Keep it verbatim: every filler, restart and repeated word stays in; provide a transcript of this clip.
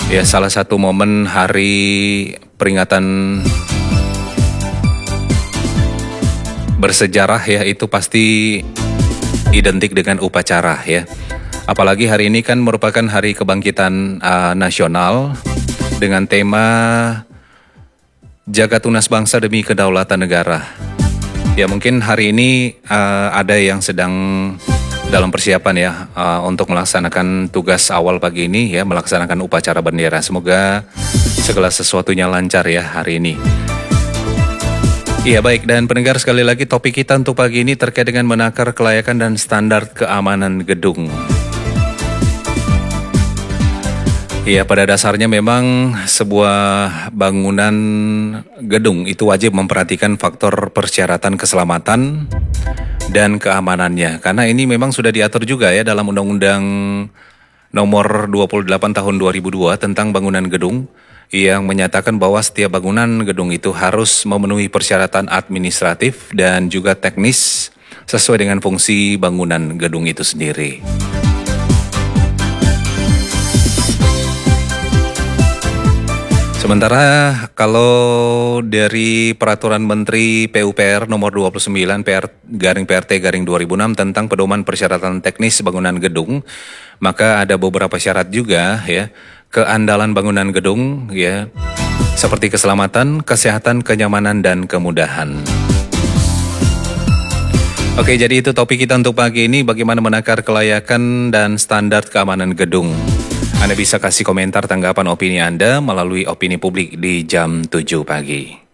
Ya, salah satu momen hari peringatan bersejarah ya itu pasti identik dengan upacara ya. Apalagi hari ini kan merupakan hari kebangkitan uh, nasional dengan tema Jaga Tunas Bangsa Demi Kedaulatan Negara. Ya mungkin hari ini uh, ada yang sedang dalam persiapan ya uh, untuk melaksanakan tugas awal pagi ini ya, melaksanakan upacara bendera. Semoga segala sesuatunya lancar ya hari ini. Iya baik, dan pendengar sekali lagi topik kita untuk pagi ini terkait dengan menakar kelayakan dan standar keamanan gedung. Iya, pada dasarnya memang sebuah bangunan gedung itu wajib memperhatikan faktor persyaratan keselamatan dan keamanannya. Karena ini memang sudah diatur juga ya dalam Undang-Undang Nomor dua puluh delapan Tahun dua ribu dua tentang bangunan gedung yang menyatakan bahwa setiap bangunan gedung itu harus memenuhi persyaratan administratif dan juga teknis sesuai dengan fungsi bangunan gedung itu sendiri. Sementara kalau dari Peraturan Menteri P U P R nomor dua puluh sembilan P R garing P R T garing dua ribu enam tentang pedoman persyaratan teknis bangunan gedung, maka ada beberapa syarat juga ya, keandalan bangunan gedung ya, seperti keselamatan, kesehatan, kenyamanan dan kemudahan. Oke, jadi itu topik kita untuk pagi ini, bagaimana menakar kelayakan dan standar keamanan gedung. Anda bisa kasih komentar, tanggapan, opini Anda melalui opini publik di jam tujuh pagi.